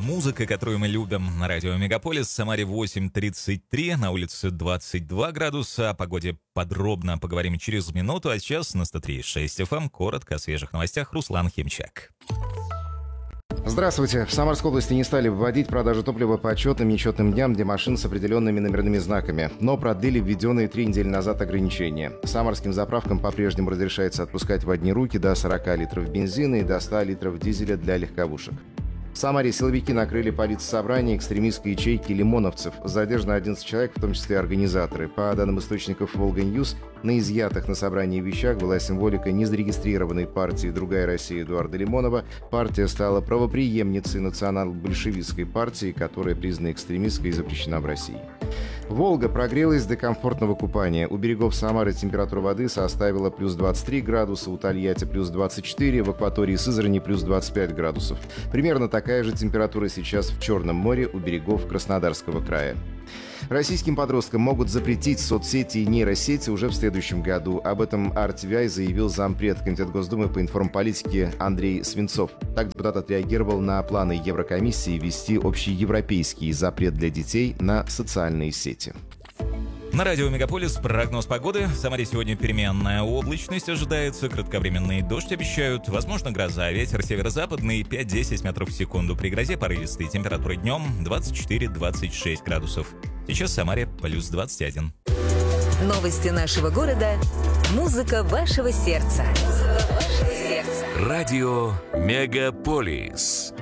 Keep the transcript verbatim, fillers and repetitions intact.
Музыка, которую мы любим на радио Мегаполис. В Самаре восемь тридцать три, на улице двадцать два градуса. О погоде подробно поговорим через минуту. А сейчас на сто три и шесть эф эм коротко о свежих новостях. Руслан Химчак. Здравствуйте. В Самарской области не стали вводить продажу топлива по отчетным и нечетным дням для машин с определенными номерными знаками, но продлили введенные три недели назад ограничения. Самарским заправкам по-прежнему разрешается отпускать в одни руки до сорок литров бензина и до ста литров дизеля для легковушек. В Самаре силовики накрыли политсобрание экстремистской ячейки лимоновцев. Задержано одиннадцать человек, в том числе организаторы. По данным источников «Волга-Ньюс», на изъятых на собрании вещах была символика незарегистрированной партии «Другая Россия» Эдуарда Лимонова. Партия стала правопреемницей национал-большевистской партии, которая признана экстремистской и запрещена в России. Волга прогрелась до комфортного купания. У берегов Самары температура воды составила плюс двадцать три градуса, у Тольятти плюс двадцать четыре, в акватории Сызрани плюс двадцать пять градусов. Примерно такая же температура сейчас в Черном море у берегов Краснодарского края. Российским подросткам могут запретить соцсети и нейросети уже в следующем году. Об этом ар ти ви ай заявил зампред Комитета Госдумы по информполитике Андрей Свинцов. Так депутат отреагировал на планы Еврокомиссии ввести общеевропейский запрет для детей на социальные сети. На радио Мегаполис прогноз погоды. В Самаре сегодня переменная облачность ожидается, кратковременный дождь обещают, возможно гроза, ветер северо-западный пять-десять метров в секунду. При грозе порывистые, температуры днем двадцать четыре - двадцать шесть градусов. Сейчас в Самаре плюс двадцать один. Новости нашего города. Музыка вашего сердца. Музыка вашего сердца. Радио Мегаполис.